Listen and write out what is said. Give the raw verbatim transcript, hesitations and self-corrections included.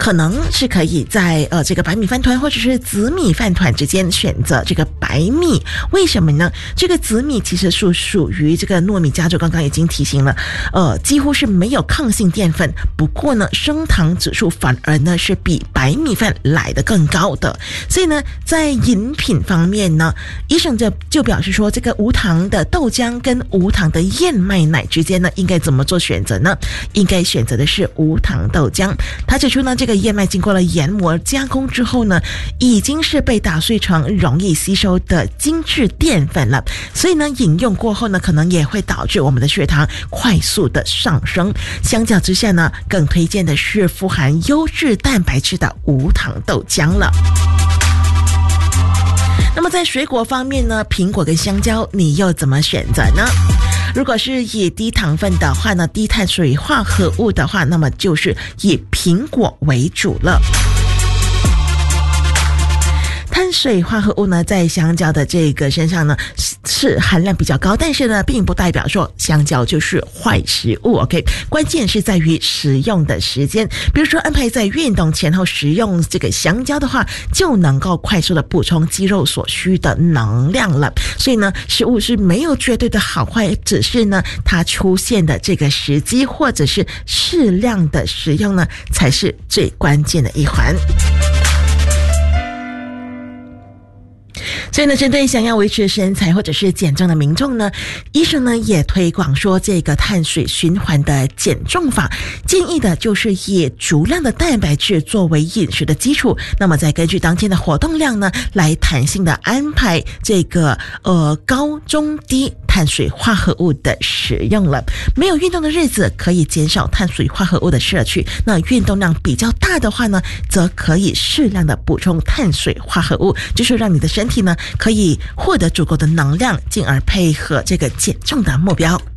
可能是可以在呃这个白米饭团或者是紫米饭团之间选择这个白米。为什么呢？这个紫米其实是属于这个糯米家族，刚刚已经提醒了，呃，几乎是没有抗性淀粉。不过呢，升糖指数反而呢是比白米饭来得更高的。所以呢，在饮品方面呢，医生就就表示说，这个无糖的豆浆跟无糖的燕麦奶之间呢，应该怎么做选择呢？应该选择的是无糖豆浆。他指出呢，这个燕麦经过了研磨加工之后呢，已经是被打碎成容易吸收的精致淀粉了，所以呢，饮用过后呢，可能也会导致我们的血糖快速的上升。相较之下呢，更推荐的是富含优质蛋白质的无糖豆浆了。那么在水果方面呢，苹果跟香蕉你又怎么选择呢？如果是以低糖分的话呢，低碳水化合物的话，那么就是以苹果为主了。碳水化合物呢，在香蕉的这个身上呢是含量比较高，但是呢，并不代表说香蕉就是坏食物。OK， 关键是在于食用的时间。比如说安排在运动前后食用这个香蕉的话，就能够快速的补充肌肉所需的能量了。所以呢，食物是没有绝对的好坏，只是呢，它出现的这个时机或者是适量的食用呢，才是最关键的一环。所以呢，针对想要维持身材或者是减重的民众呢，医生呢也推广说这个碳水循环的减重法，建议的就是以足量的蛋白质作为饮食的基础，那么再根据当天的活动量呢，来弹性的安排这个呃高中低碳水化合物的使用了。没有运动的日子可以减少碳水化合物的摄取，那运动量比较大的话呢，则可以适量的补充碳水化合物，就是让你的身体呢可以获得足够的能量，进而配合这个减重的目标。